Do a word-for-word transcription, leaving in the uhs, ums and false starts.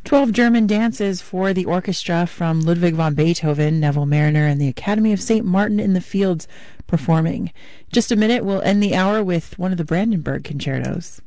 Twelve German dances for the orchestra from Ludwig van Beethoven, Neville Mariner, and the Academy of Saint Martin in the Fields performing. Just a minute, we'll end the hour with one of the Brandenburg concertos.